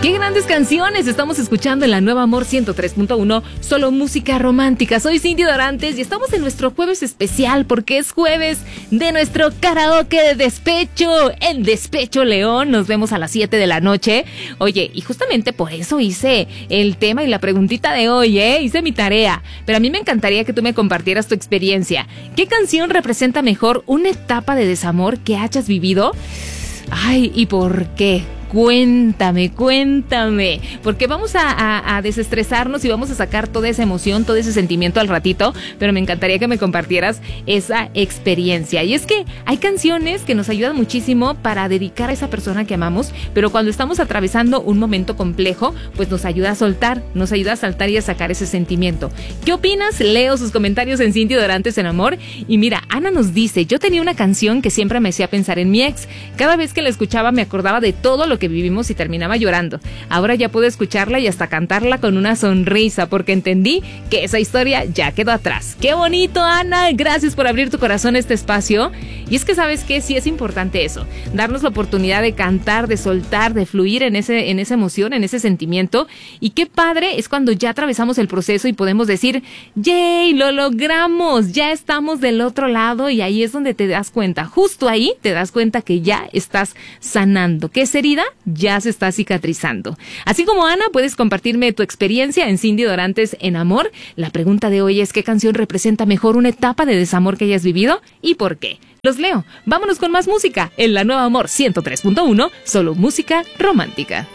¡Qué grandes canciones estamos escuchando en la Nueva Amor 103.1! Solo música romántica. Soy Cindy Dorantes y estamos en nuestro jueves especial porque es jueves de nuestro karaoke de despecho. En Despecho León nos vemos a las 7 de la noche. Oye, y justamente por eso hice el tema y la preguntita de hoy, hice mi tarea. Pero a mí me encantaría que tú me compartieras tu experiencia. ¿Qué canción representa mejor una etapa de desamor que hayas vivido? Ay, ¿y por qué? Cuéntame, porque vamos a desestresarnos y vamos a sacar toda esa emoción, todo ese sentimiento al ratito, pero me encantaría que me compartieras esa experiencia. Y es que hay canciones que nos ayudan muchísimo para dedicar a esa persona que amamos, pero cuando estamos atravesando un momento complejo, pues nos ayuda a soltar, nos ayuda a saltar y a sacar ese sentimiento. ¿Qué opinas? Leo sus comentarios en Cindy Dorantes en Amor. Y mira, Ana nos dice: yo tenía una canción que siempre me hacía pensar en mi ex. Cada vez que la escuchaba me acordaba de todo lo que vivimos y terminaba llorando. Ahora ya puedo escucharla y hasta cantarla con una sonrisa porque entendí que esa historia ya quedó atrás. ¡Qué bonito, Ana! Gracias por abrir tu corazón a este espacio. Y es que, ¿sabes qué? Sí es importante eso, darnos la oportunidad de cantar, de soltar, de fluir en esa emoción, en ese sentimiento. Y qué padre es cuando ya atravesamos el proceso y podemos decir: ¡yay! ¡Lo logramos! Ya estamos del otro lado. Y ahí es donde te das cuenta, justo ahí te das cuenta que ya estás sanando, que esa herida ya se está cicatrizando. Así como Ana, puedes compartirme tu experiencia en Cindy Dorantes en Amor. La pregunta de hoy es: ¿qué canción representa mejor una etapa de desamor que hayas vivido y por qué? Los leo. Vámonos con más música en la Nueva Amor 103.1, solo música romántica.